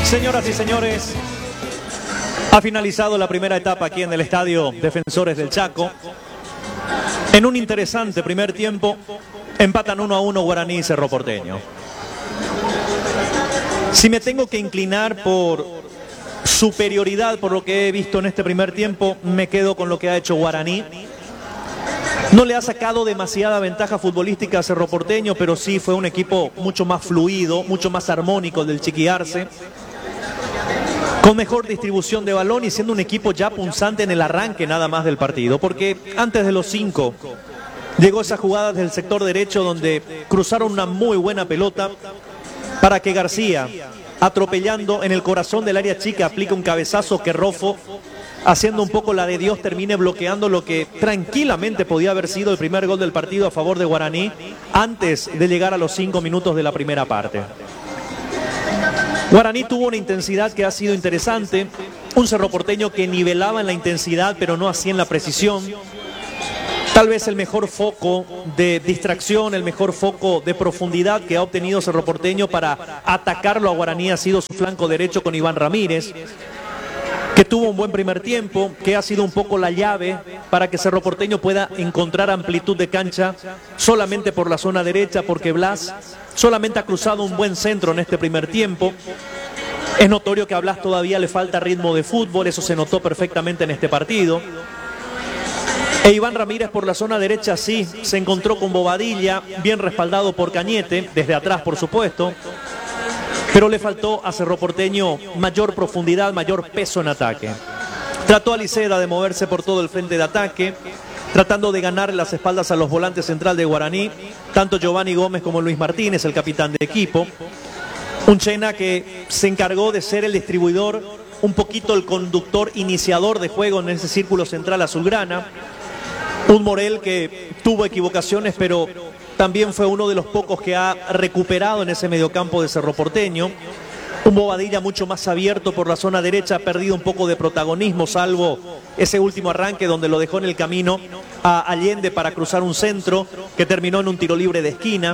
Señoras y señores, ha finalizado la primera etapa aquí en el Estadio Defensores del Chaco. En un interesante primer tiempo, empatan 1-1 Guaraní y Cerro Porteño. Si me tengo que inclinar por superioridad por lo que he visto en este primer tiempo, me quedo con lo que ha hecho Guaraní. No le ha sacado demasiada ventaja futbolística a Cerro Porteño, pero sí fue un equipo mucho más fluido, mucho más armónico del Chiqui Arce, con mejor distribución de balón y siendo un equipo ya punzante en el arranque nada más del partido, porque antes de los 5 llegó esa jugada del sector derecho donde cruzaron una muy buena pelota para que García, atropellando en el corazón del área chica, aplica un cabezazo que Rofo, haciendo un poco la de Dios, termine bloqueando lo que tranquilamente podía haber sido el primer gol del partido a favor de Guaraní antes de llegar a los 5 minutos de la primera parte. Guaraní tuvo una intensidad que ha sido interesante, un Cerro Porteño que nivelaba en la intensidad pero no así en la precisión. Tal vez el mejor foco de distracción, el mejor foco de profundidad que ha obtenido Cerro Porteño para atacarlo a Guaraní ha sido su flanco derecho con Iván Ramírez, que tuvo un buen primer tiempo, que ha sido un poco la llave para que Cerro Porteño pueda encontrar amplitud de cancha solamente por la zona derecha, porque Blas solamente ha cruzado un buen centro en este primer tiempo. Es notorio que a Blas todavía le falta ritmo de fútbol, eso se notó perfectamente en este partido. E Iván Ramírez por la zona derecha sí, se encontró con Bobadilla, bien respaldado por Cañete, desde atrás por supuesto, pero le faltó a Cerro Porteño mayor profundidad, mayor peso en ataque. Trató a Liceda de moverse por todo el frente de ataque, tratando de ganar las espaldas a los volantes central de Guaraní, tanto Giovanni Gómez como Luis Martínez, el capitán de equipo. Un Chena que se encargó de ser el distribuidor, un poquito el conductor iniciador de juego en ese círculo central azulgrana. Un Morel que tuvo equivocaciones, pero también fue uno de los pocos que ha recuperado en ese mediocampo de Cerro Porteño. Un Bobadilla mucho más abierto por la zona derecha, ha perdido un poco de protagonismo, salvo ese último arranque donde lo dejó en el camino a Allende para cruzar un centro que terminó en un tiro libre de esquina.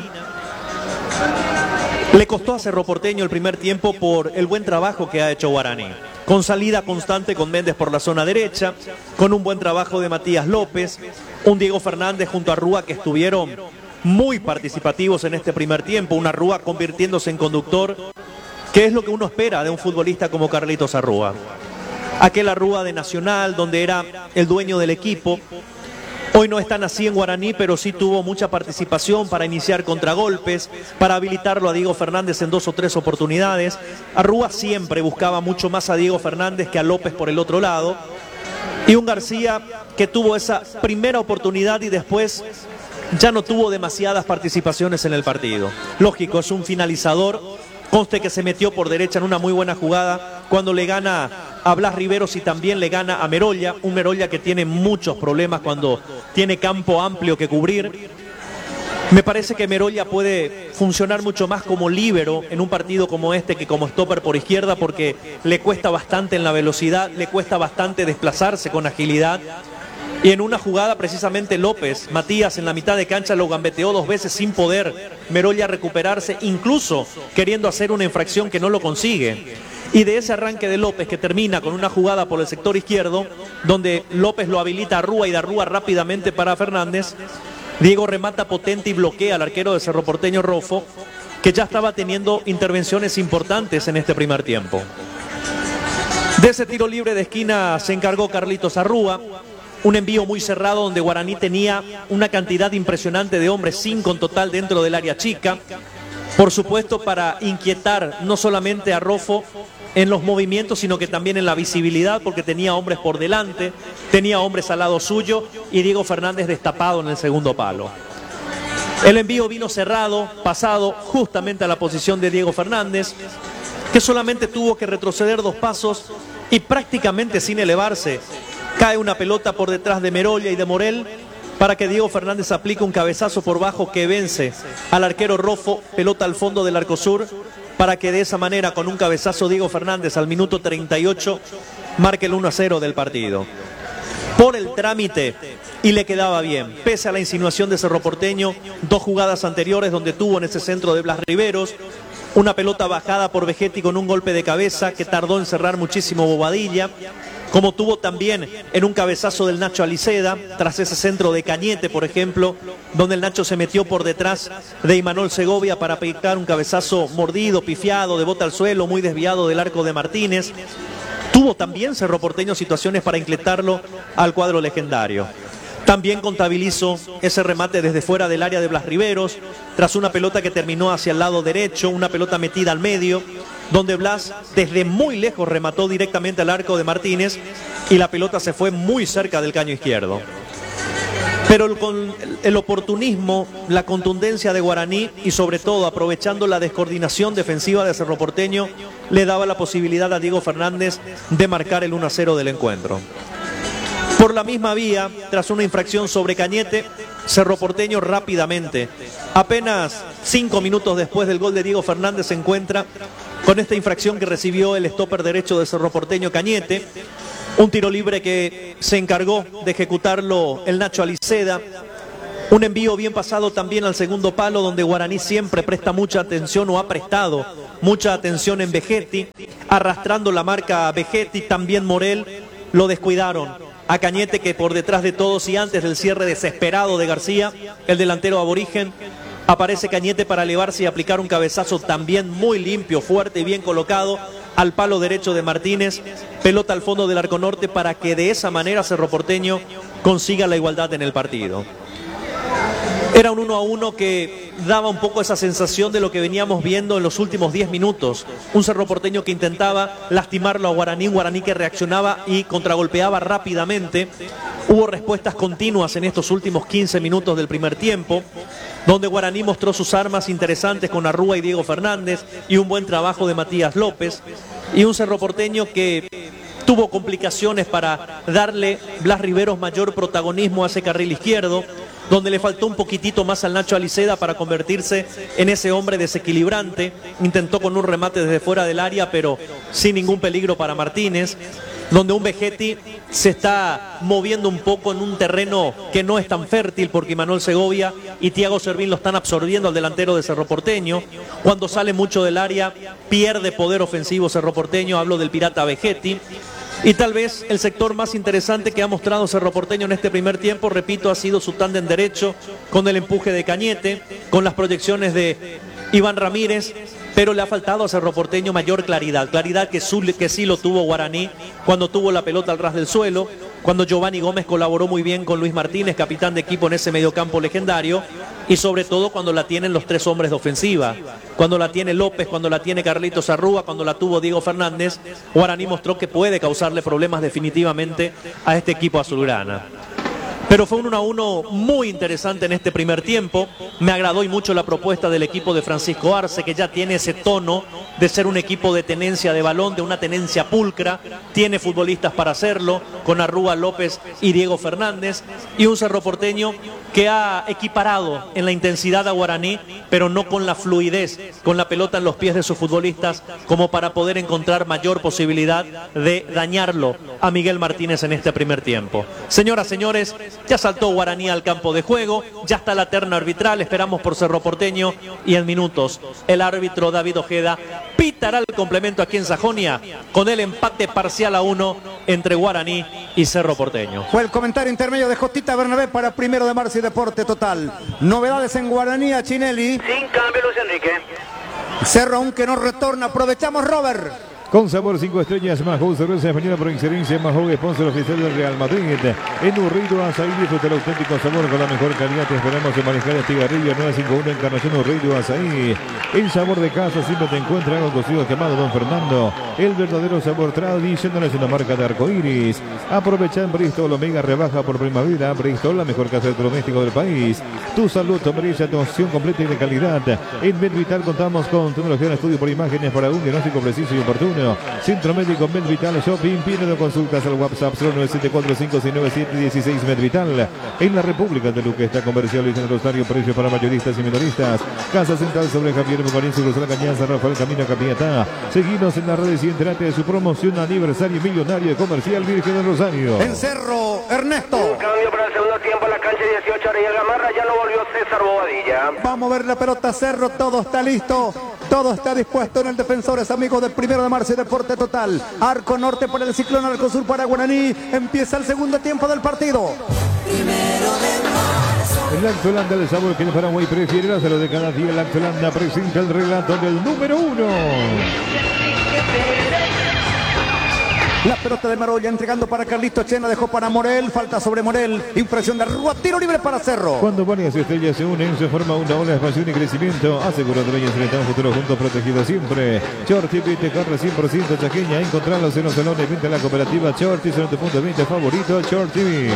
Le costó a Cerro Porteño el primer tiempo por el buen trabajo que ha hecho Guaraní, con salida constante con Méndez por la zona derecha, con un buen trabajo de Matías López, un Diego Fernández junto a Rúa que estuvieron muy participativos en este primer tiempo, una Rúa convirtiéndose en conductor, que es lo que uno espera de un futbolista como Carlitos Arrúa. Aquel Arrúa de Nacional, donde era el dueño del equipo, hoy no es tan así en Guaraní, pero sí tuvo mucha participación para iniciar contragolpes, para habilitarlo a Diego Fernández en 2 o 3 oportunidades. Arrúa siempre buscaba mucho más a Diego Fernández que a López por el otro lado. Y un García que tuvo esa primera oportunidad y después ya no tuvo demasiadas participaciones en el partido. Lógico, es un finalizador. Conste que se metió por derecha en una muy buena jugada cuando le gana a Blas Riveros y también le gana a Merolla. Un Merolla que tiene muchos problemas cuando tiene campo amplio que cubrir. Me parece que Merolla puede funcionar mucho más como líbero en un partido como este que como stopper por izquierda, porque le cuesta bastante en la velocidad, le cuesta bastante desplazarse con agilidad. Y en una jugada precisamente López, Matías en la mitad de cancha lo gambeteó 2 veces sin poder Merolla recuperarse, incluso queriendo hacer una infracción que no lo consigue. Y de ese arranque de López que termina con una jugada por el sector izquierdo, donde López lo habilita a Rúa y da Rúa rápidamente para Fernández, Diego remata potente y bloquea al arquero de Cerro Porteño, Rofo, que ya estaba teniendo intervenciones importantes en este primer tiempo. De ese tiro libre de esquina se encargó Carlitos Arrúa. Un envío muy cerrado donde Guaraní tenía una cantidad impresionante de hombres, 5 en total dentro del área chica. Por supuesto para inquietar no solamente a Rofo en los movimientos, sino que también en la visibilidad, porque tenía hombres por delante, tenía hombres al lado suyo y Diego Fernández destapado en el segundo palo. El envío vino cerrado, pasado justamente a la posición de Diego Fernández, que solamente tuvo que retroceder 2 pasos y prácticamente sin elevarse cae una pelota por detrás de Merolla y de Morel para que Diego Fernández aplique un cabezazo por bajo que vence al arquero Rofo, pelota al fondo del arco sur, para que de esa manera con un cabezazo Diego Fernández al minuto 38 marque el 1-0 del partido. Por el trámite y le quedaba bien, pese a la insinuación de Cerro Porteño, 2 jugadas anteriores donde tuvo en ese centro de Blas Riveros, Una pelota bajada por Vegetti con un golpe de cabeza que tardó en cerrar muchísimo Bobadilla, como tuvo también en un cabezazo del Nacho Aliceda, tras ese centro de Cañete, por ejemplo, donde el Nacho se metió por detrás de Imanol Segovia para pegar un cabezazo mordido, pifiado, de bota al suelo, muy desviado del arco de Martínez. Tuvo también Cerro Porteño situaciones para incletarlo al cuadro legendario. También contabilizó ese remate desde fuera del área de Blas Riveros, tras una pelota que terminó hacia el lado derecho, una pelota metida al medio, donde Blas desde muy lejos remató directamente al arco de Martínez y la pelota se fue muy cerca del caño izquierdo. Pero con el oportunismo, la contundencia de Guaraní y sobre todo aprovechando la descoordinación defensiva de Cerro Porteño, le daba la posibilidad a Diego Fernández de marcar el 1-0 del encuentro. Por la misma vía, tras una infracción sobre Cañete, Cerro Porteño rápidamente, apenas 5 minutos después del gol de Diego Fernández, se encuentra con esta infracción que recibió el stopper derecho de Cerro Porteño, Cañete. Un tiro libre que se encargó de ejecutarlo el Nacho Aliceda. Un envío bien pasado también al segundo palo, donde Guaraní siempre presta mucha atención o ha prestado mucha atención en Vegetti, arrastrando la marca a Vegetti. También Morel lo descuidaron a Cañete, que por detrás de todos y antes del cierre desesperado de García, el delantero aborigen, aparece Cañete para elevarse y aplicar un cabezazo también muy limpio, fuerte y bien colocado al palo derecho de Martínez. Pelota al fondo del arco norte para que de esa manera Cerro Porteño consiga la igualdad en el partido. Era un 1-1 que daba un poco esa sensación de lo que veníamos viendo en los últimos 10 minutos. Un Cerro Porteño que intentaba lastimarlo a Guaraní, Guaraní que reaccionaba y contragolpeaba rápidamente. Hubo respuestas continuas en estos últimos 15 minutos del primer tiempo, donde Guaraní mostró sus armas interesantes con Arrúa y Diego Fernández y un buen trabajo de Matías López, y un Cerro Porteño que tuvo complicaciones para darle Blas Riveros mayor protagonismo a ese carril izquierdo, donde le faltó un poquitito más al Nacho Aliceda para convertirse en ese hombre desequilibrante. Intentó con un remate desde fuera del área, pero sin ningún peligro para Martínez, donde un Vegetti se está moviendo un poco en un terreno que no es tan fértil, porque Imanol Segovia y Thiago Servín lo están absorbiendo al delantero de Cerro Porteño. Cuando sale mucho del área, pierde poder ofensivo Cerro Porteño, hablo del pirata Vegetti. Y tal vez el sector más interesante que ha mostrado Cerro Porteño en este primer tiempo, repito, ha sido su tándem derecho, con el empuje de Cañete, con las proyecciones de Iván Ramírez, pero le ha faltado a Cerro Porteño mayor claridad que sí lo tuvo Guaraní cuando tuvo la pelota al ras del suelo, cuando Giovanni Gómez colaboró muy bien con Luis Martínez, capitán de equipo en ese mediocampo legendario, y sobre todo cuando la tienen los tres hombres de ofensiva, cuando la tiene López, cuando la tiene Carlitos Arrúa, cuando la tuvo Diego Fernández. Guaraní mostró que puede causarle problemas definitivamente a este equipo azulgrana. Pero fue un 1-1 muy interesante en este primer tiempo. Me agradó y mucho la propuesta del equipo de Francisco Arce, que ya tiene ese tono de ser un equipo de tenencia de balón, de una tenencia pulcra. Tiene futbolistas para hacerlo, con Arrúa, López y Diego Fernández. Y un Cerro Porteño que ha equiparado en la intensidad a Guaraní, pero no con la fluidez, con la pelota en los pies de sus futbolistas, como para poder encontrar mayor posibilidad de dañarlo a Miguel Martínez en este primer tiempo. Señoras, señores, ya saltó Guaraní al campo de juego, ya está la terna arbitral, esperamos por Cerro Porteño, y en minutos el árbitro David Ojeda pitará el complemento aquí en Sajonia con el empate parcial a 1 entre Guaraní y Cerro Porteño. Fue el comentario intermedio de Jotita Bernabé para 1 de marzo y Deporte Total. Novedades en Guaraní, a Chinelli. Sin cambio, Luis Enrique. Cerro aunque no retorna, aprovechamos, Robert. Con sabor 5 estrellas, Mahou, cerveza española por excelencia, Mahou, sponsor oficial del Real Madrid. En Urrido, Azaí, disfruta el auténtico sabor con la mejor calidad. Te esperamos en manejar Estigarribia 951 Encarnación Urrido, Azaí. El sabor de casa siempre te encuentra algo cocido quemado, Don Fernando. El verdadero sabor tradicional es una marca de arcoíris. Aprovecha en Bristol, Omega rebaja por primavera. Bristol, la mejor casa electrodoméstico del país. Tu salud merece atención completa y de calidad. En MedVital contamos con tecnología de estudio por imágenes para un diagnóstico preciso y oportuno. Centro Médico MedVital Shopping. Pide consultas al WhatsApp 0974-597-16 MedVital. En la República de Luque está comercial y en Rosario, precio para mayoristas y minoristas. Casa Central sobre Javier Mugarín, Cruz la Cañaza, Rafael Camino Capiatá. Seguimos en las redes y entérate de su promoción aniversario millonario de Comercial Virgen del Rosario. En Cerro, Ernesto. Un cambio para el segundo tiempo en la cancha 18 horas y el Gamarra ya no volvió César Bobadilla. Vamos a ver la pelota, Cerro, todo está listo. Todo está dispuesto en el Defensores, amigos del 1 de marzo y Deporte Total. Arco norte para el Ciclón, arco sur para Guaraní. Empieza el segundo tiempo del partido. El Lactolanda, el sabor que el Paraguay prefiere, lo de cada día. El Lactolanda presenta el relato del número 1. La pelota de Marolla entregando para Carlito Chena, dejó para Morel, falta sobre Morel, infracción de Rúa, tiro libre para Cerro. Cuando varias estrellas se unen, se forma una ola de expansión y crecimiento, asegurando la enfrentar un futuro juntos protegidos siempre. Shorty Vite carne 100% chaqueña, encontrarlos en los salones, vente la cooperativa Shorty, son tu punto de venta favorito, Shorty.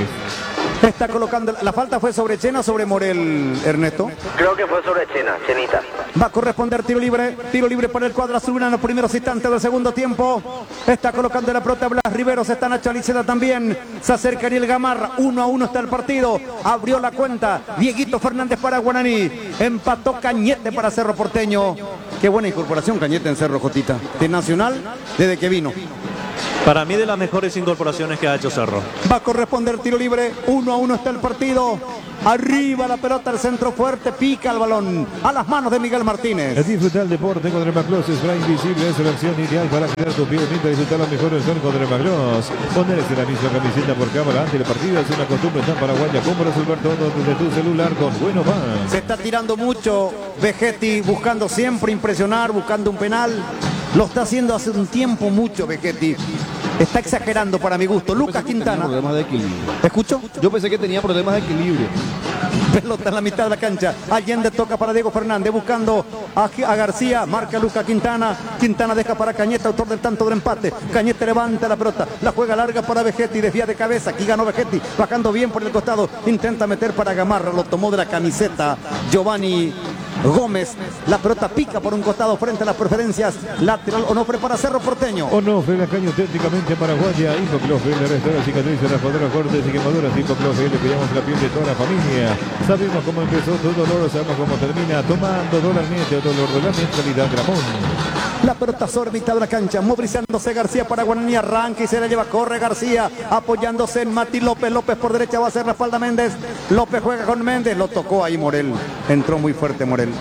Está colocando, la falta fue sobre Chena, sobre Morel, Ernesto. Creo que fue sobre Chenita. Va a corresponder tiro libre para el cuadro azul en los primeros instantes del segundo tiempo. Está colocando la pelota Blas Riveros, está Nacho Aliceda también. Se acerca Ariel Gamarra, 1-1 está el partido. Abrió la cuenta Dieguito Fernández para Guaraní. Empató Cañete para Cerro Porteño. Qué buena incorporación Cañete en Cerro, Jotita. De Nacional desde que vino. Para mí de las mejores incorporaciones que ha hecho Cerro. Va a corresponder tiro libre, 1-1 está el partido. Arriba la pelota, el centro fuerte, pica el balón a las manos de Miguel Martínez. Disfrutar el deporte con Dermaclos, spray invisible, es la opción ideal para cuidar tu piel. Mientras disfrutar los mejores son con Dermaclos. Ponerse la misma camiseta por cámara ante el partido es una costumbre tan paraguaya como resolver todo desde tu celular con Bueno Más. Se está tirando mucho Vegetti, buscando siempre impresionar, buscando un penal. Lo está haciendo hace un tiempo mucho Vegetti. Está exagerando para mi gusto. Lucas Quintana. Problemas de equilibrio. ¿Escucho? Yo pensé que tenía problemas de equilibrio. Pelota en la mitad de la cancha. Allende toca para Diego Fernández, buscando a García. Marca Lucas Quintana. Quintana deja para Cañete, autor del tanto del empate. Cañete levanta la pelota. La juega larga para Vegetti. Desvía de cabeza. Aquí ganó Vegetti. Bajando bien por el costado. Intenta meter para Gamarra. Lo tomó de la camiseta Giovanni Gómez. La pelota pica por un costado frente a las preferencias. Lateral Onofre para Cerro Porteño. Onofre, la caña auténticamente paraguaya. Hipoclofe, le restaura cicatrices, raspadura, cortes y quemaduras. Hipoclofe, le cuidamos la piel de toda la familia. Sabemos cómo empezó tu dolor, sabemos cómo termina. Tomando Dolor Mente, dolor de la mentalidad Ramón. La pelota sobre mitad de la cancha, movilizándose García para Guaraní, arranca y se la lleva, corre García, apoyándose en Mati López, López por derecha va a hacer la espalda Méndez, López juega con Méndez, lo tocó ahí Morel, entró muy fuerte Morel.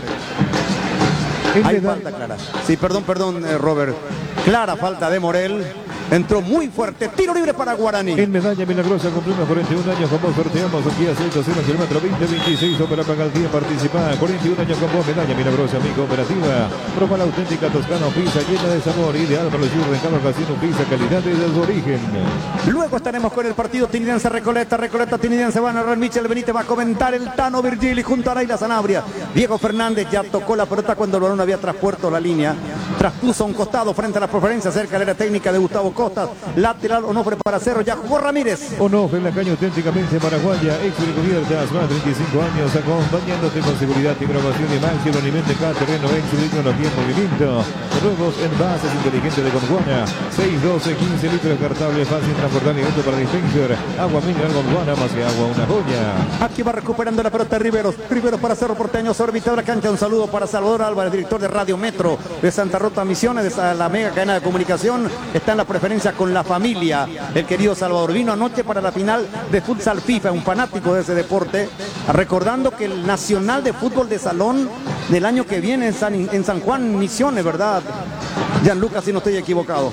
Hay falta clara. Sí, perdón, Robert. Clara falta de Morel. Entró muy fuerte, tiro libre para Guaraní. En Medalla Milagrosa cumplimos 41 años con vos, sorteamos un Kia Celto 0 kilómetro 2026 para pagar el día participar. 41 años con vos, Medalla Milagrosa, mi cooperativa. Proba la auténtica Toscana, pizza llena de sabor, ideal para los churros en cada ocasión, pizza calidad desde su origen. Luego estaremos con el partido Tinidense Recoleta Tinidense, van a narrar Michel Benítez, va a comentar el Tano Virgili junto a Naila Sanabria. Diego Fernández ya tocó la pelota cuando el balón había traspuesto la línea. Traspuso a un costado frente a la preferencia cerca de la técnica de Gustavo Costas. Lateral Onofre para Cerro, ya jugó Ramírez. Onofre, la caña auténticamente paraguaya, ex cubiertas, más de 35 años, acompañándote con seguridad y grabación de máximo nivel de cada terreno, ex tecnología en movimiento. Nuevos envases inteligentes de Gondwana, 612, 15 litros cartable, fácil transportar y auto para dispenser. Agua mineral Gondwana, más que agua, una joya. Aquí va recuperando la pelota Riveros para Cerro Porteño, sobre mitad de la cancha. Un saludo para Salvador Álvarez, director de Radio Metro de Santa Rosa Misiones, de la mega cadena de comunicación. Está en la preferencia con la familia. El querido Salvador vino anoche para la final de futsal FIFA, un fanático de ese deporte, recordando que el Nacional de Fútbol de Salón del año que viene en San Juan Misiones, ¿verdad? Gianluca, si no estoy equivocado.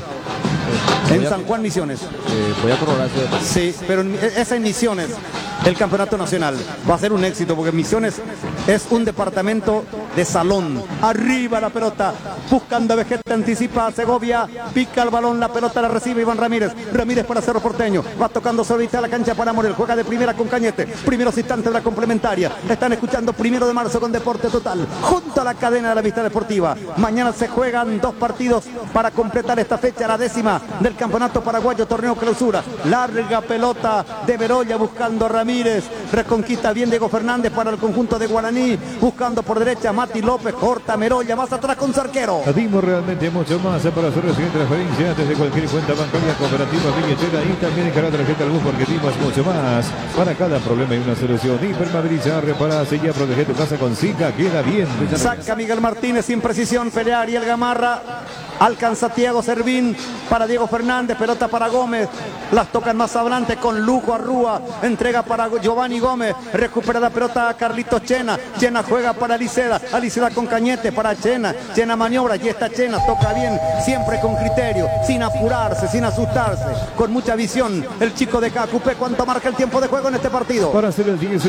En San Juan Misiones. Voy a corroborar ese detalle. Sí, pero esa en Misiones, el campeonato nacional, va a ser un éxito porque Misiones es un departamento de salón. Arriba la pelota, buscando a Vegeta, anticipa a Segovia, pica el balón, la pelota la recibe Iván Ramírez. Ramírez para Cerro Porteño, va tocando sobre la cancha para Morel, juega de primera con Cañete. Primeros instantes de la complementaria. Están escuchando 1 de marzo con Deporte Total, junto a la cadena de la Vista Deportiva. Mañana se juegan 2 partidos para completar esta fecha, la 10ª del Campeonato Paraguayo, torneo clausura. Larga pelota de Berolla buscando a Ramírez, reconquista bien Diego Fernández para el conjunto de Guaraní, buscando por derecha Mati López, corta Merolla, más atrás con su arquero. Dimos realmente mucho más para hacer la siguiente transferencia desde cualquier cuenta bancaria, cooperativa, billetera y también en cada tarjeta al bus, porque dimos mucho más. Para cada problema hay una solución. Hipermovilizar, reparar, sellar, proteger tu casa con Zika, queda bien. Saca Miguel Martínez sin precisión, pelea Ariel Gamarra. alcanza Thiago Servín para Diego Fernández, pelota para Gómez, las tocan más adelante con lujo a Rúa, entrega para Giovanni Gómez, recupera la pelota a Carlitos Chena, Chena juega para Aliceda, Aliceda con Cañete para Chena, Chena maniobra, y está Chena, toca bien, siempre con criterio, sin apurarse, sin asustarse, con mucha visión, el chico de Cacupé. ¿Cuánto marca el tiempo de juego en este partido? Para hacer el 10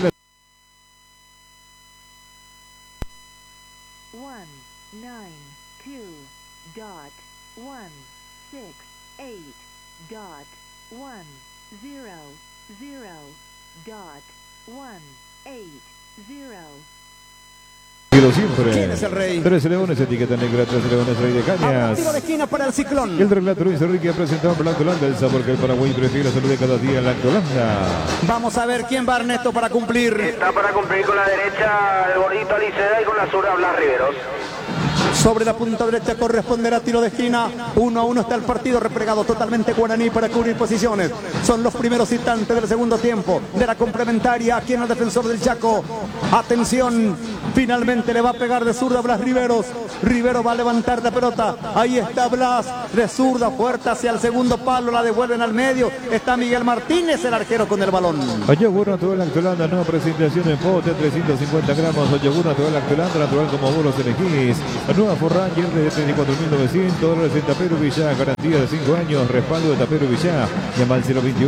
siempre. ¿Quién es el rey? 13 leones, etiqueta negra, 13 leones, rey de cañas. Tiro de esquina para el Ciclón. El relator Luis Enrique ha presentado en Blanco Holanda el sabor que el Paraguay prefiere, la salud de cada día en Blanco Holanda. Vamos a ver quién va Ernesto para cumplir. Está para cumplir con la derecha el gordito Aliceda y con la zurda Blas Riveros. Sobre la punta derecha corresponderá tiro de esquina. 1-1 está el partido, replegado totalmente Guaraní para cubrir posiciones. Son los primeros instantes del segundo tiempo de la complementaria aquí en el defensor del Chaco. Atención, finalmente le va a pegar de zurda Blas Riveros. Rivero va a levantar la pelota. Ahí está Blas, de zurda fuerte hacia el segundo palo, la devuelven al medio. Está Miguel Martínez, el arquero, con el balón. Yogur natural Lactolanda, nueva presentación en pote, 350 gramos. Yogur natural Lactolanda, natural como vos los elegís. Nueva Forranger de 34.900, de Tapero Villá, garantía de 5 años, respaldo de Tapero Villá. Llama al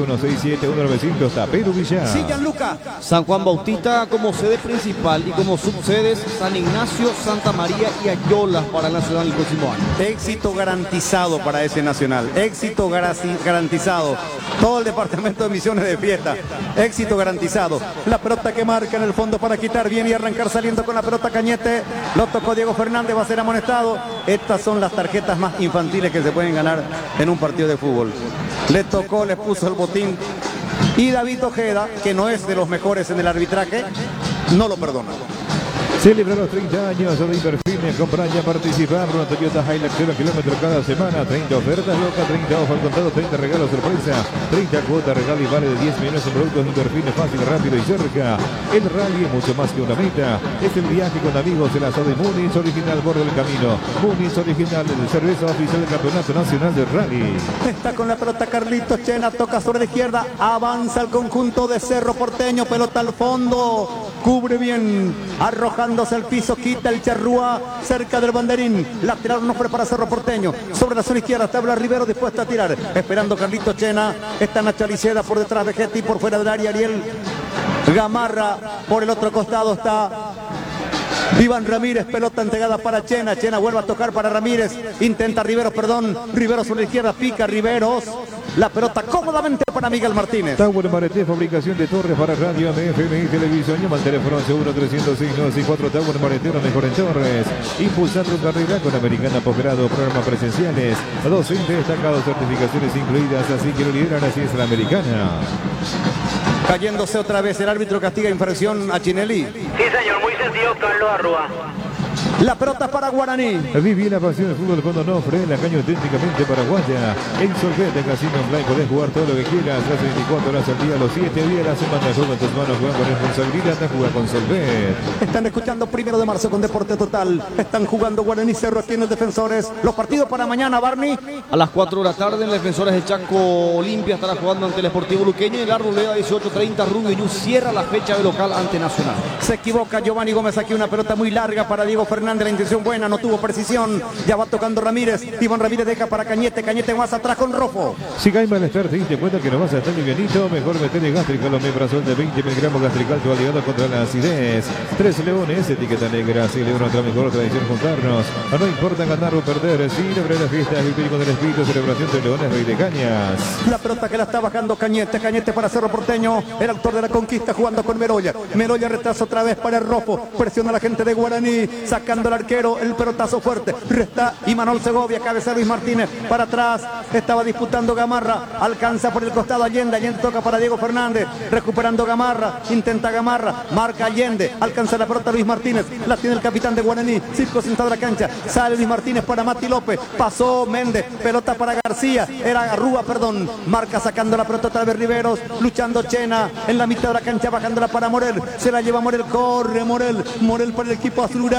021-67-1900, Tapero Villá. Sí, Gianluca. San Juan Bautista como sede principal y como subsedes San Ignacio, Santa María y Ayolas para el Nacional el próximo año. Éxito garantizado para ese Nacional. Éxito garantizado. Todo el departamento de Misiones de fiesta. Éxito garantizado. La pelota que marca en el fondo para quitar bien y arrancar saliendo con la pelota Cañete. Lo tocó Diego Fernández, va a ser amonestado. Estas son las tarjetas más infantiles que se pueden ganar en un partido de fútbol. Le tocó, le puso el botín. Y David Ojeda, que no es de los mejores en el arbitraje, no lo perdona. Celebra los 30 años de Inverfine, comprar ya participar, una Toyota Hilux 0 kilómetros cada semana, 30 ofertas locas, 30 off al contado, 30 regalos sorpresa, 30 cuotas regalo y vale de 10 millones en productos de Inverfine, fácil, rápido y cerca. El rally es mucho más que una meta, es el viaje con amigos, el asado de Muniz, original borde del camino. Muniz original, el cerveza oficial del Campeonato Nacional del Rally. Está con la pelota Carlitos Chena, toca sobre la izquierda, avanza el conjunto de Cerro Porteño, pelota al fondo, cubre bien, arrojándose al piso, quita el Charrúa cerca del banderín, lateral no para Cerro Porteño, sobre la zona izquierda está Blas Rivero dispuesto a tirar, esperando Carlitos Chena, está Nacho Aliceda por detrás de Getty, por fuera del área Ariel Gamarra, por el otro costado está Iván Ramírez, pelota entregada para Chena, Chena vuelve a tocar para Ramírez, intenta Riveros, Riveros sobre la izquierda, pica Riveros, la pelota cómodamente para Miguel Martínez. Tower Mareté, fabricación de torres para radio, FM y televisión. Llama al teléfono 01-306-964. Tower Mareté, lo mejor en torres. Impulsando carrera con americana posgrado, programas presenciales, docentes destacados, certificaciones incluidas, así que lo lideran, así es la americana. Cayéndose otra vez, el árbitro castiga infracción a Chinelli. Sí, señor, muy sentido, Carlos Arrua. La pelota para Guaraní. Viví la pasión del fútbol con Onofre, la caña auténticamente paraguaya. En Solvete, Casino Online, podés jugar todo lo que quieras. Las 24 horas al día, los 7 días de la semana. Juega en tus manos, juega con responsabilidad, juega con Solvet. Están escuchando 1 de marzo con Deporte Total. Están jugando Guaraní Cerro aquí en los Defensores. Los partidos para mañana, Barney. A las 4 de la tarde, en Defensores de Chaco Olimpia estará jugando ante el Sportivo Luqueño y la Ruleda 18:30. Rubio Ñu cierra la fecha de local ante Nacional. Se equivoca Giovanni Gómez, aquí una pelota muy larga para Diego Fernández. La intención buena, no tuvo precisión. Ya va tocando Ramírez. Iván Ramírez deja para Cañete. Cañete más atrás con Rofo. Si cae malestar, te diste cuenta que no vas a estar livianito. Mejor meterle gástrica, los meprazol de 20 miligramos gastrical, tu aliado contra la acidez. 3 leones, etiqueta negra. Si León, otra mejor tradición juntarnos. No importa ganar o perder. Si celebrar la fiesta, vivir con el espíritu, celebración de Leones, Rey de Cañas. La pelota que la está bajando Cañete. Cañete para Cerro Porteño. El autor de la conquista jugando con Merolla. Merolla retrasa otra vez para el Rofo. Presiona a la gente de Guaraní. Sacando al arquero. El pelotazo fuerte. Resta Imanol Segovia. Cabeza Luis Martínez. Para atrás. Estaba disputando Gamarra. Alcanza por el costado Allende. Allende toca para Diego Fernández. Recuperando Gamarra. Intenta Gamarra. Marca Allende. Alcanza la pelota Luis Martínez. La tiene el capitán de Guaraní. Circo sentado en la cancha. Sale Luis Martínez para Mati López. Pasó Méndez. Pelota para García. Era Rúa, perdón. Marca sacando la pelota otra vez Riveros. Luchando Chena. En la mitad de la cancha bajándola para Morel. Se la lleva Morel. Corre Morel. Morel para el equipo azulgrana.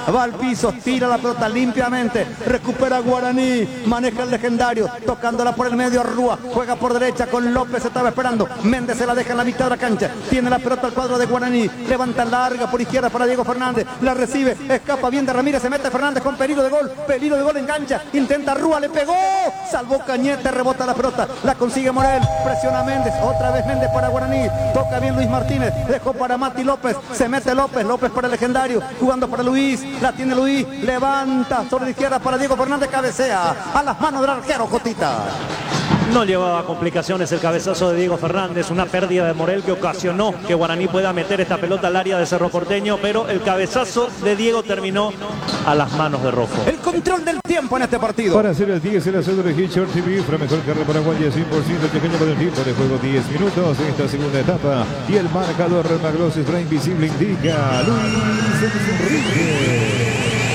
va al piso, tira la pelota limpiamente, recupera Guaraní, maneja el legendario, tocándola por el medio Arrúa, juega por derecha con López, estaba esperando, Méndez se la deja en la mitad de la cancha, tiene la pelota al cuadro de Guaraní, levanta larga por izquierda para Diego Fernández, la recibe, escapa bien de Ramírez, se mete Fernández con peligro de gol, engancha, intenta Arrúa, le pegó, salvó Cañete, rebota la pelota, la consigue Morel, presiona Méndez, otra vez Méndez para Guaraní, toca bien Luis Martínez, dejó para Mati López, se mete López para el legendario, jugando para Luis, la tiene Luis, levanta sobre la izquierda para Diego Fernández, cabecea a las manos del arquero Jotita. No llevaba complicaciones el cabezazo de Diego Fernández, una pérdida de Morel que ocasionó que Guaraní pueda meter esta pelota al área de Cerro Porteño, pero el cabezazo de Diego terminó a las manos de Rojo. El control del tiempo en este partido. Para hacer el 10 en la cédula de Hitchcock TV, la mejor carrera paraguaya, 100% pequeño con el tiempo de juego 10 minutos en esta segunda etapa. Y el marcador Maglosis Brain Invisible indica Luis Enrique.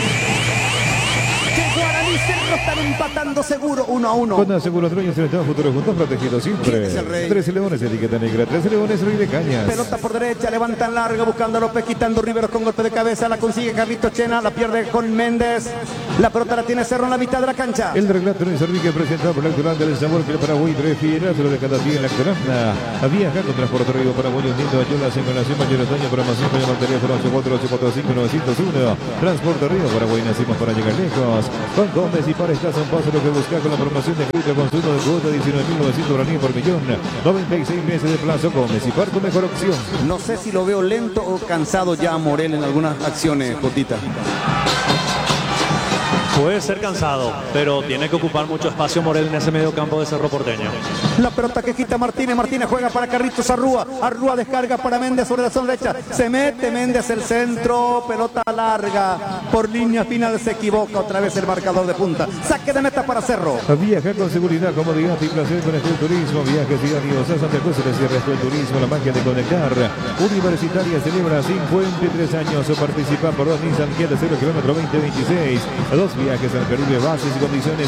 Están empatando seguro 1-1. Con Aseguradoras Estado Futuro juntos protegidos siempre. Es el rey. 13 Leones, etiqueta negra. 13 Leones, Rey de Cañas. Pelota por derecha, levantan larga, buscando a López, quitando Riveros con golpe de cabeza. La consigue Carlitos Chena, la pierde con Méndez. La pelota la tiene Cerro en la mitad de la cancha. El relato Luis Enrique presentado por el actoral del sabor que el Paraguay prefiere, pero de cada día en la actorana. Viaja con transporte río Paraguay uniendo a Yola, Nación Mayor Otoño, programación con el teléfono 84845-901. Transporte río Paraguay, nacimos para llegar lejos. Con Gómez y para estás un paso lo que busca con la promoción de crédito consumo de cuota 19.900 guaraní por millón. 96 meses de plazo. Gómez y par tu mejor opción. No sé si lo veo lento o cansado ya a Morel en algunas acciones, Jotita. Puede ser cansado, pero tiene que ocupar mucho espacio Morel en ese medio campo de Cerro Porteño. La pelota que quita Martínez, Martínez juega para Carlitos Arrúa, Arrúa descarga para Méndez sobre la zona derecha, se mete Méndez el centro, pelota larga, por línea final se equivoca otra vez el marcador de punta, saque de meta para Cerro. Viaja con seguridad, comodidad y placer con el turismo, viajes diarios a Santa Cruz, el cierre del turismo, la magia de conectar. Universitaria celebra 53 años, participa por dos Nissan Kia de 0 kilómetro 2026, dos viajes al Caribe, bases y condiciones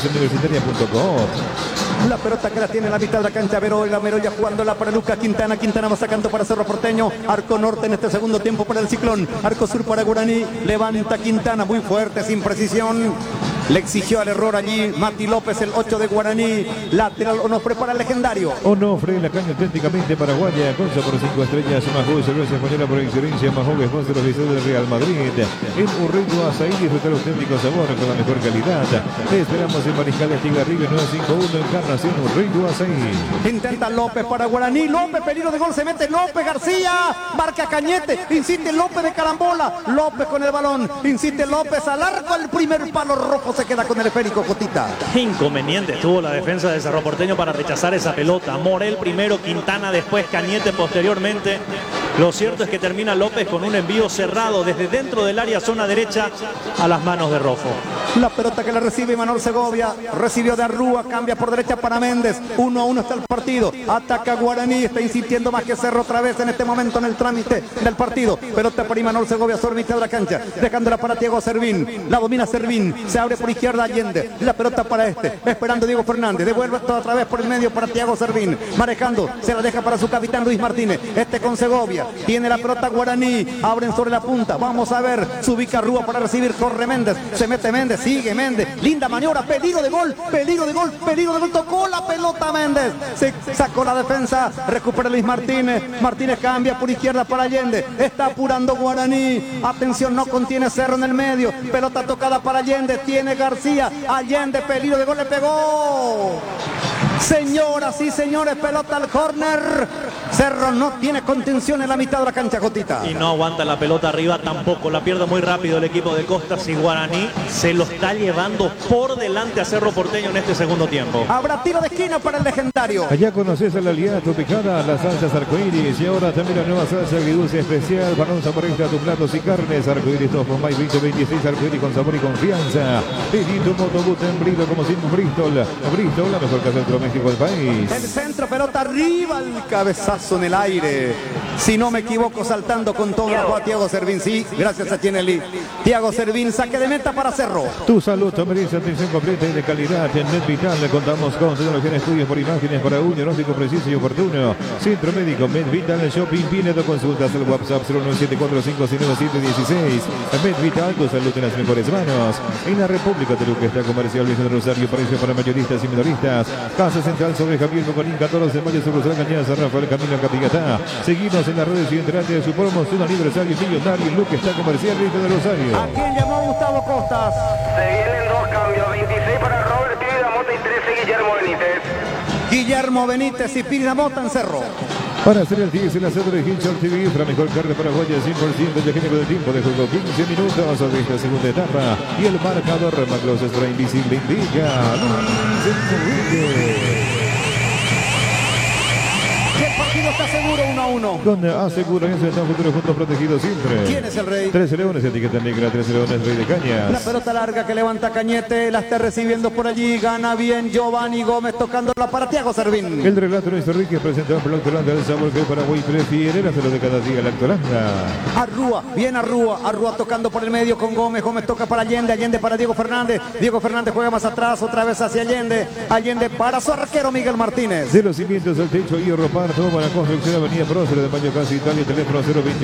universitaria.com. La pelota que la tiene en la mitad de la cancha, Verola, Meroya jugándola para Lucas Quintana, Quintana va sacando para Cerro Porteño, arco norte en este segundo tiempo para el Ciclón, arco sur para Guaraní, levanta Quintana muy fuerte, sin precisión. Le exigió el error allí Mati López, el 8 de Guaraní. Lateral Onofre para el legendario. Onofre, la caña auténticamente paraguaya. Concha por 5 estrellas. Mahou, cerveza española por excelencia. Mahou, sponsor oficial del Real Madrid. En Urrego, Azaí, disfrutar auténtico sabor con la mejor calidad. Te esperamos en Mariscal de Estigarribia 951, Encarnación, Urrego, Azaí. Intenta López para Guaraní. López, peligro de gol, se mete López García. Marca Cañete. Insiste López de carambola. López con el balón. Insiste López al arco. El primer palo rojo. Se queda con el esférico, Jotita. Inconveniente tuvo la defensa de Cerro Porteño para rechazar esa pelota. Morel primero, Quintana después, Cañete posteriormente. Lo cierto es que termina López con un envío cerrado desde dentro del área zona derecha a las manos de Rojo. La pelota que la recibe Manuel Segovia, recibió de Arrúa, cambia por derecha para Méndez, 1-1 está el partido, ataca Guaraní, está insistiendo más que Cerro otra vez en este momento en el trámite del partido. Pelota para Manuel Segovia sobre mitad de la cancha, dejándola para Thiago Servín, la domina Servín, se abre por izquierda Allende, la pelota para esperando Diego Fernández, devuelve otra vez por el medio para Thiago Servín, manejando, se la deja para su capitán Luis Martínez, con Segovia, tiene la pelota Guaraní, abren sobre la punta, vamos a ver, se ubica Rúa para recibir, corre Méndez, se mete Méndez, sigue Méndez, linda maniobra, peligro de gol, tocó la pelota Méndez, se sacó la defensa, recupera Luis Martínez, Martínez cambia por izquierda para Allende, está apurando Guaraní, atención, no contiene Cerro en el medio, pelota tocada para Allende, tiene García, Allende, peligro de gol, le pegó. Señoras y señores, pelota al córner. Cerro no tiene contención en la mitad de la cancha, Jotita. Y no aguanta la pelota arriba tampoco. La pierde muy rápido el equipo de Costas y Guaraní se lo está llevando por delante a Cerro Porteño en este segundo tiempo. Habrá tiro de esquina para el legendario. Allá conoces a la aliada tropicana, las salsas arcoíris y ahora también la nueva salsa agridulce especial para un sabor extra a tus platos y carnes. Arcoíris Top of My 2026, arcoíris con sabor y confianza. Pedito Motobús en Brito como siempre Bristol. Bristol, la mejor casa electrodoméstico del país. El centro, pelota arriba, el cabezazo pelotazo en el aire. Si no me equivoco, saltando con todo a Thiago Servín. Sí, gracias a Tieneli. Thiago Servín, saque de meta para Cerro. Tu salud merece atención completa y de calidad. En MedVital le contamos con tecnología en estudios por imágenes para un diagnóstico preciso y oportuno. Centro Médico MedVital Shopping. Pinedo, consultas al WhatsApp 09745597716. MedVital, tu salud en las mejores manos. En la República de Luque está Comercial Luis de Rosario, precio para mayoristas y minoristas. Casa Central sobre Javier Moconín, 14 de mayo sobre Rosario Cañada, San Rafael Camino Capigatá. Seguimos en las redes y enterate de su promoción aniversario millonario. Luque está Comercial Luis de Rosario. ¿A quién llamó Gustavo Costas? Se vienen dos cambios, 26 para Robert Piridamota y 13 Guillermo Benítez. Guillermo Benítez y Piridamota en Cerro. Para hacer el 10 en la sede de Hinchard TV, la mejor carne paraguaya, 100% de género de tiempo de juego, 15 minutos de esta segunda etapa. Y el marcador, Maclos Extra Invisible indica Luis Enrique. El partido está seguro 1-1. Donde aseguran ese tan futuro juntos protegidos siempre. ¿Quién es el rey? 13 Leones, etiqueta negra, 13 Leones, Rey de Cañas. La pelota larga que levanta Cañete, la está recibiendo por allí, gana bien Giovanni Gómez tocándola para Thiago Servín. El relato Luis Enrique presentó por la Holanda el sabor que Paraguay prefiere, la de cada día la Holanda. Arrúa, bien Arrúa tocando por el medio con Gómez, Gómez toca para Allende para Diego Fernández juega más atrás, otra vez hacia Allende para su arquero Miguel Martínez. De los cimientos al techo y Roparto, para construcción Avenida Prócer de Mayo Casi Italia, teléfono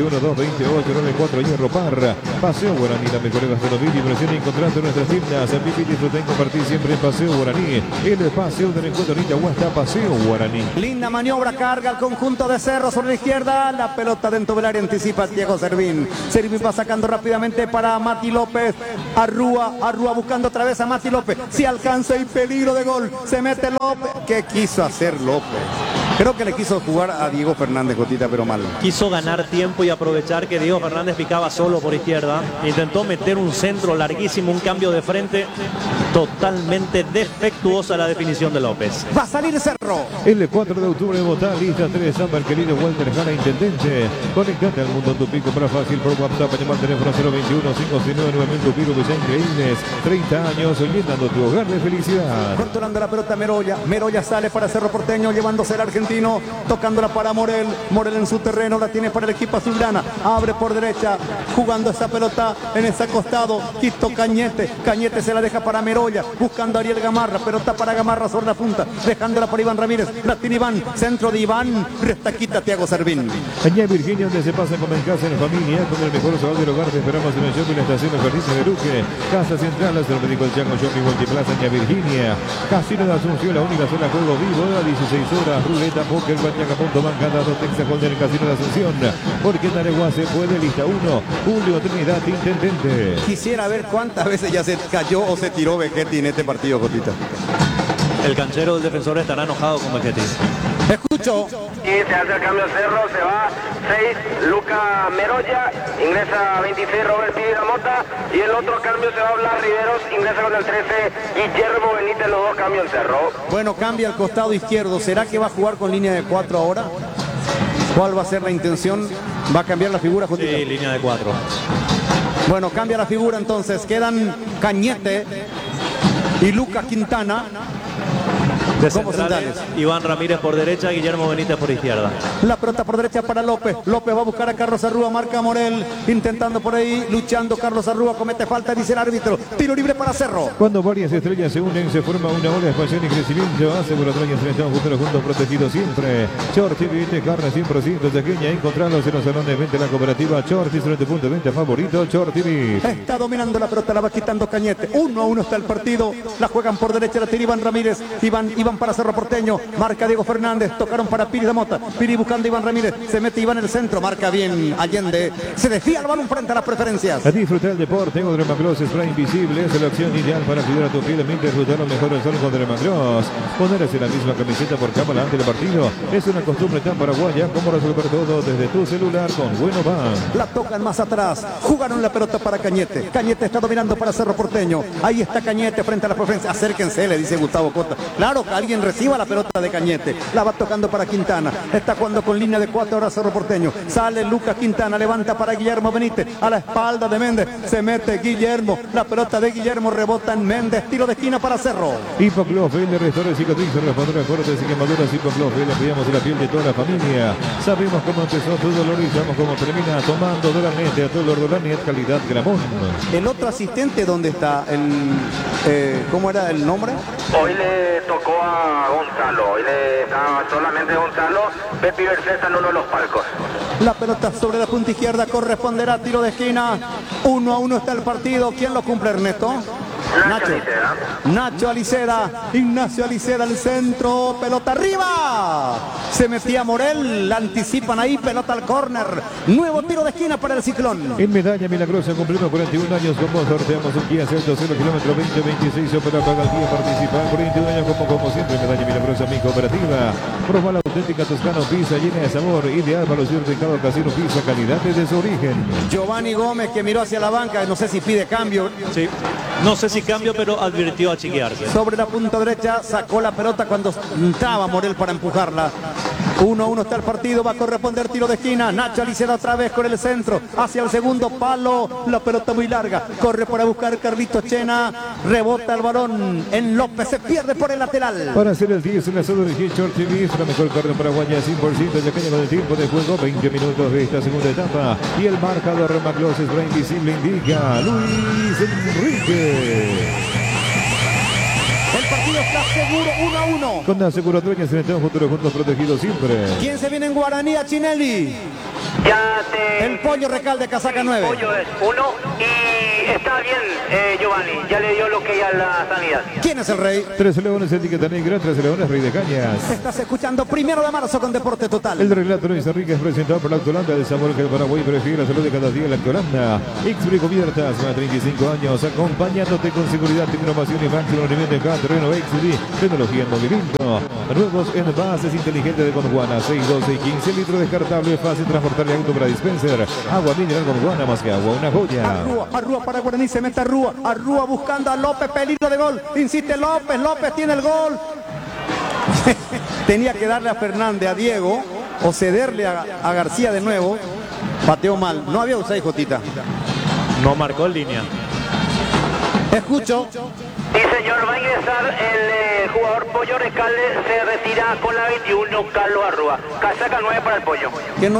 021-228-94 Hierro Parra. Paseo Guaraní, la mejor gastronomía y diversión encontrando en nuestras tiendas. Vivir, disfrutar y compartir siempre en Paseo Guaraní. El paseo del encuentro Nicahuasta, Paseo Guaraní. Linda maniobra, carga al conjunto de Cerro sobre la izquierda. La pelota dentro del área anticipa Thiago Servín. Servín va sacando rápidamente para Mati López. Arrúa buscando otra vez a Mati López. Si alcanza el peligro de gol. Se mete López. ¿Qué quiso hacer López? Creo que le quiso jugar a Diego Fernández, Jotita, pero mal. Quiso ganar tiempo y aprovechar que Diego Fernández picaba solo por izquierda. Intentó meter un centro larguísimo, un cambio de frente. Totalmente defectuosa la definición de López. Va a salir Cerro. El 4 de octubre de Bogotá, lista 3, Samba, el querido Walter Jara, intendente. Conectate al mundo tu pico para fácil por WhatsApp, llamar al teléfono 021-569-9000, tu pico que sea increíbles. 30 años, llenando tu hogar de felicidad. Controlando la pelota Meroya sale para Cerro Porteño, llevándose el argentino, tocándola para Morel en su terreno, la tiene para el equipo azulgrana, abre por derecha, jugando esa pelota en ese costado, quito Cañete se la deja para Meroya, buscando a Ariel Gamarra, pelota para Gamarra sobre la punta, dejándola por Iván Ramírez, la tiene Iván, centro de Iván, restaquita Thiago Servín. Allá en Virginia, donde se pasa como en casa, en familia, con el mejor sabor del hogar, te esperamos en el shopping, la estación de Jardines de Luque, Casa Central, hasta el médico del Chaco Shopping Multiplaza, allá Virginia, Casino de Asunción, la única sola juego vivo, a 16 horas, ruleta, póker, guachaca.man, cada dos Texas Golden, el Casino de Asunción, porque en Aregua se puede, lista 1, Julio Trinidad, intendente. Quisiera ver cuántas veces ya se cayó o se tiró Vegetti en este partido, Jotita. El canchero del defensor estará enojado con Vegetti. Escucho. Y se hace el cambio Cerro, se va 6 Luca Meroya, ingresa 26 Robert Piridamota y el otro cambio se va a Blas Riveros, ingresa con el 13 Guillermo Benítez, los dos cambios en Cerro. Bueno, cambia al costado izquierdo, ¿será que va a jugar con línea de 4 ahora? ¿Cuál va a ser la intención? ¿Va a cambiar la figura, Jotita? Sí, línea de 4. Bueno, cambia la figura entonces, quedan Cañete y Lucas Quintana. De centrales, Iván Ramírez por derecha, Guillermo Benítez por izquierda. La pelota por derecha para López. López va a buscar a Carlos Arrúa, marca a Morel, intentando por ahí, luchando Carlos Arrúa, comete falta, dice el árbitro. Tiro libre para Cerro. Cuando varias estrellas se unen, se forma una ola de expansión y crecimiento. Aseguradoras estamos juntos protegidos siempre. Shorty, viste, carne 100% pequeña. Encontrarlos en los salones de venta de la cooperativa Shorty, tu punto de venta favorito, Shorty. Está dominando la pelota, la va quitando Cañete. 1-1 está el partido. La juegan por derecha, la tira Iván Ramírez. Iván para Cerro Porteño, marca Diego Fernández, tocaron para Piridamota, Piri buscando a Iván Ramírez, se mete Iván en el centro, marca bien Allende, se desvía el balón frente a las preferencias. A disfrutar el deporte con Dermacross Spray Invisible es la opción ideal para cuidar a tu piel mientras disfrutar lo mejor del sol con Dermacross. Ponerse la misma camiseta por cámara ante el partido es una costumbre tan paraguaya como resolver todo desde tu celular con Bueno Van. La tocan más atrás, jugaron la pelota para Cañete, Cañete está dominando para Cerro Porteño, ahí está Cañete frente a las preferencias, acérquense, le dice Gustavo Cota. Claro, lado, que alguien reciba la pelota de Cañete. La va tocando para Quintana. Está jugando con línea de 4 ahora Cerro Porteño. Sale Lucas Quintana, levanta para Guillermo Benítez. A la espalda de Méndez. Se mete Guillermo. La pelota de Guillermo rebota en Méndez. Tiro de esquina para Cerro. Hipoclofel de restaura cicatrices, respondrá cortes y quemaduras. Hipoclofel, le apoyamos en la piel de toda la familia. Sabemos cómo empezó tu dolor y sabemos cómo termina. Tomando Dolanet, a todo Dolanet, calidad Gramón. El otro asistente, ¿dónde está? ¿Cómo era el nombre? Hoy le tocó a Gonzalo, hoy le estaba solamente Gonzalo, Pepe Bercés está en uno de los palcos. La pelota sobre la punta izquierda corresponderá a tiro de esquina. 1-1 está el partido. ¿Quién lo cumple, Ernesto? Nacho Aliceda. Ignacio Aliceda al centro. Pelota arriba. Se metía Morel. La anticipan ahí. Pelota al córner. Nuevo tiro de esquina para el Ciclón. En medalla milagrosa cumplimos 41 años. Como sorteamos un Kia Celto 0 kilómetro 2026. Opera para el Kia participar. 41 años como siempre. Medalla milagrosa mi cooperativa. Proba la auténtica Toscano. Pizza llena de sabor. Ideal para los certificados Casino Pizza. Calidad desde su origen. Giovanni Gómez, que miró hacia la banca. No sé si pide cambio. Sí. No sé si cambio, pero advirtió a chiquearse. Sobre la punta derecha sacó la pelota cuando entraba Morel para empujarla. 1-1 está el partido, va a corresponder tiro de esquina. Nacho Aliceda otra vez con el centro, hacia el segundo palo. La pelota muy larga, corre para buscar Carlito Chena. Rebota el balón en López, se pierde por el lateral. Para hacer el 10 en la zona de Short TV, la mejor carne paraguaya 100%, ya que con el tiempo de juego, 20 minutos de esta segunda etapa. Y el marcador Maclos Spray Invisible indica Luis Enrique. El partido está seguro 1-1. Con la aseguradora se un futuro juntos protegidos siempre. ¿Quién se viene en Guaraní? A Chinelli. Ya te... El Pollo Recalde, casaca 9. El Pollo es 1 y está bien, Giovanni, ya le dio lo que ya la sanidad. ¿Quién es el rey? 13 Leones, etiqueta negra, 13 Leones, Rey de Cañas. Estás escuchando 1 de marzo con Deporte Total. El relato Luis Enrique es presentado por la Autolanda, el sabor que el Paraguay prefiere, la salud de cada día, la Autolanda. X-Bri Cubiertas, más de 35 años, acompañándote con seguridad, innovación y máximo rendimiento en cada terreno. X-Bri, tecnología en movimiento. Nuevos envases inteligentes de Gondwana, 6, 12 y 15 litros descartable, fácil transportar el auto para dispenser. Agua mineral Gondwana, más que agua, una joya. Arrúa para Guaraní, se mete Arrúa buscando a López, peligro de gol. Insiste López tiene el gol. Tenía que darle a Fernández, a Diego, o cederle a García de nuevo. Pateó mal, no había usado Jotita. No marcó en línea. Escucho. Sí, señor, va a ingresar el jugador Pollo Recalde, se retira con la 21, Carlos Arrúa. Casaca 9 para el Pollo. Que no